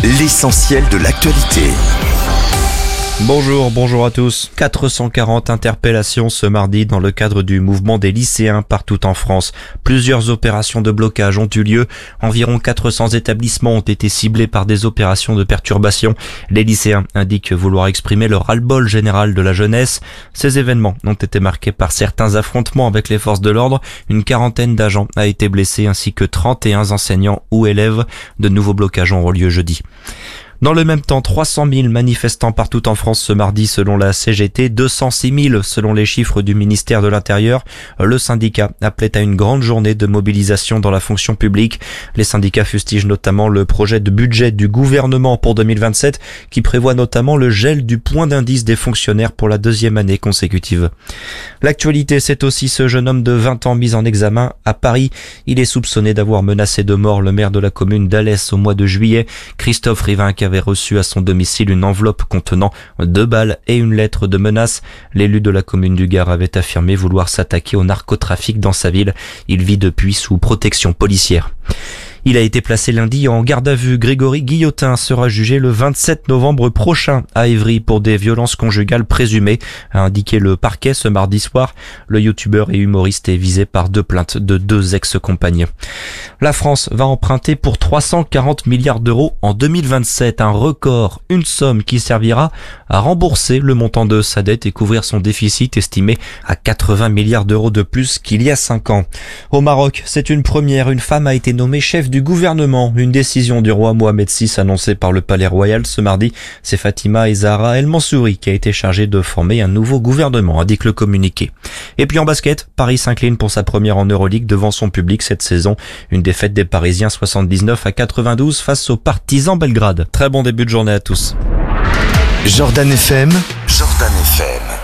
l'essentiel de l'actualité. Bonjour à tous. 440 interpellations ce mardi dans le cadre du mouvement des lycéens partout en France. Plusieurs opérations de blocage ont eu lieu. Environ 400 établissements ont été ciblés par des opérations de perturbation. Les lycéens indiquent vouloir exprimer leur ras-le-bol général de la jeunesse. Ces événements ont été marqués par certains affrontements avec les forces de l'ordre. Une quarantaine d'agents a été blessée ainsi que 31 enseignants ou élèves. De nouveaux blocages auront lieu jeudi. Dans le même temps, 300 000 manifestants partout en France ce mardi selon la CGT, 206 000 selon les chiffres du ministère de l'Intérieur. Le syndicat appelait à une grande journée de mobilisation dans la fonction publique. Les syndicats fustigent notamment le projet de budget du gouvernement pour 2027 qui prévoit notamment le gel du point d'indice des fonctionnaires pour la deuxième année consécutive. L'actualité, c'est aussi ce jeune homme de 20 ans mis en examen à Paris. Il est soupçonné d'avoir menacé de mort le maire de la commune d'Alès au mois de juillet, Christophe Rivinc, avait reçu à son domicile une enveloppe contenant 2 balles et une lettre de menace. L'élu de la commune du Gard avait affirmé vouloir s'attaquer au narcotrafic dans sa ville. Il vit depuis sous protection policière. Il a été placé lundi en garde à vue. Grégory Guillotin sera jugé le 27 novembre prochain à Évry pour des violences conjugales présumées, a indiqué le parquet ce mardi soir. Le youtubeur et humoriste est visé par 2 plaintes de 2 ex-compagnes. La France va emprunter pour 340 milliards d'euros en 2027, un record, une somme qui servira à rembourser le montant de sa dette et couvrir son déficit estimé à 80 milliards d'euros de plus qu'il y a 5 ans. Au Maroc, c'est une première, une femme a été nommée chef du gouvernement. Une décision du roi Mohamed VI annoncée par le Palais Royal ce mardi. C'est Fatima El Zahra El Mansouri qui a été chargée de former un nouveau gouvernement, indique le communiqué. Et puis en basket, Paris s'incline pour sa première en Euroleague devant son public cette saison. Une défaite des Parisiens 79-92 face aux Partisans Belgrade. Très bon début de journée à tous. Jordan FM.